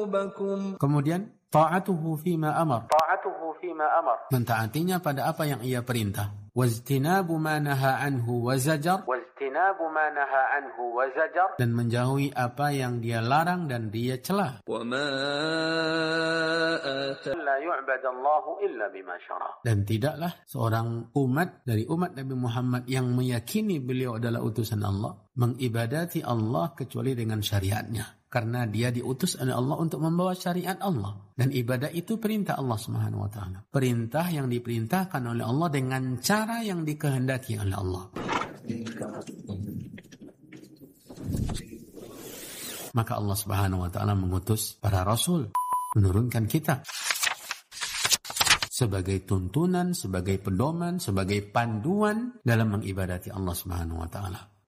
ذنوبكم. Kemudian ta'atuhu fima amar. Mentaatinya pada apa yang ia perintah. Wajtinabu ma naha anhu wa zajar. Dan menjauhi apa yang dia larang dan dia cela. Dan tidaklah seorang umat dari umat Nabi Muhammad yang meyakini beliau adalah utusan Allah mengibadati Allah kecuali dengan syariatnya. Karena dia diutus oleh Allah untuk membawa syariat Allah. Dan ibadah itu perintah Allah Subhanahu wa ta'ala. Perintah yang diperintahkan oleh Allah dengan cara yang dikehendaki oleh Allah. Maka Allah Subhanahu wa ta'ala mengutus para rasul, menurunkan kitab sebagai tuntunan, sebagai pedoman, sebagai panduan dalam mengibadati Allah Subhanahu wa ta'ala.